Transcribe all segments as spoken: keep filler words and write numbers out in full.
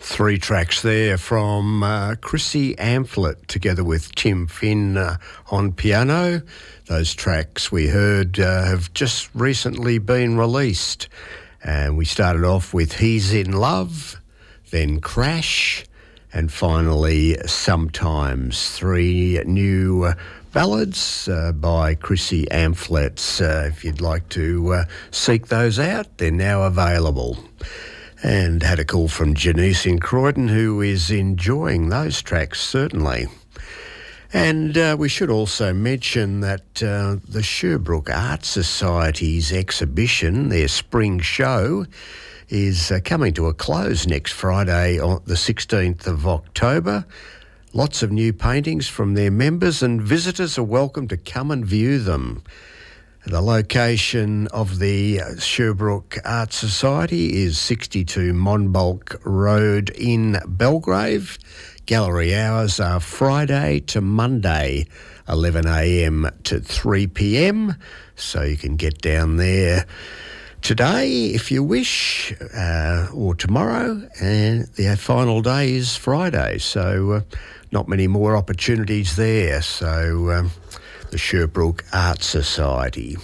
Three tracks there from uh, Chrissy Amphlett together with Tim Finn uh, on piano. Those tracks we heard uh, have just recently been released. And we started off with He's in Love, then Crash, and finally Sometimes. Three new uh, ballads uh, by Chrissy Amphlett. Uh, if you'd like to uh, seek those out, they're now available. And had a call from Janice in Croydon, who is enjoying those tracks, certainly. And uh, we should also mention that uh, the Sherbrooke Art Society's exhibition, their spring show, is uh, coming to a close next Friday on the sixteenth of October. Lots of new paintings from their members, and visitors are welcome to come and view them. The location of the Sherbrooke Art Society is sixty-two Monbulk Road in Belgrave. Gallery hours are Friday to Monday, eleven a m to three p m, so you can get down there today if you wish, uh, or tomorrow, and the final day is Friday, so uh, not many more opportunities there. So um, the Sherbrooke Art Society.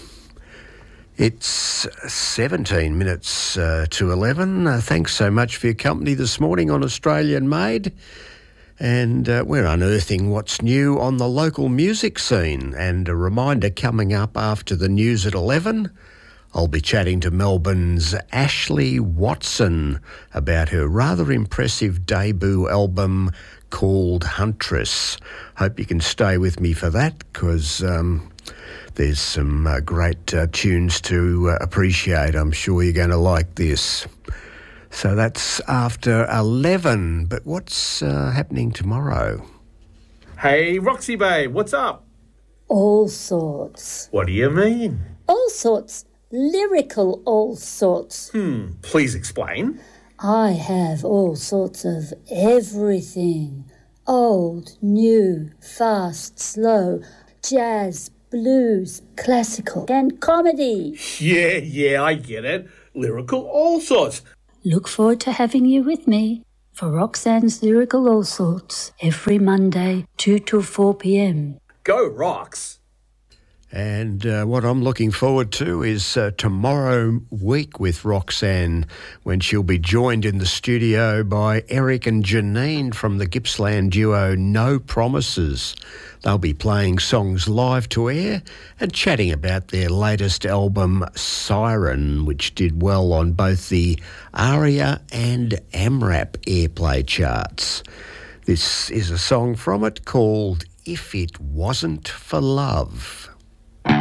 It's seventeen minutes uh, to eleven. Uh, thanks so much for your company this morning on Australian Made. And uh, we're unearthing what's new on the local music scene. And a reminder coming up after the news at eleven, I'll be chatting to Melbourne's Ashley Watson about her rather impressive debut album called Huntress. Hope you can stay with me for that, because um, there's some uh, great uh, tunes to uh, appreciate. I'm sure you're going to like this. So that's after eleven, but what's uh, happening tomorrow? Hey, Roxy Babe, what's up? All sorts. What do you mean? All sorts. Lyrical all sorts. Hmm, please explain. I have all sorts of everything. Old, new, fast, slow, jazz, blues, classical, and comedy. Yeah, yeah, I get it. Lyrical all sorts. Look forward to having you with me for Roxanne's Lyrical All Sorts every Monday, two till four p m. Go Rox! And uh, what I'm looking forward to is uh, tomorrow week with Roxanne, when she'll be joined in the studio by Eric and Janine from the Gippsland duo No Promises. They'll be playing songs live to air and chatting about their latest album, Siren, which did well on both the ARIA and AMRAP airplay charts. This is a song from it called If It Wasn't for Love.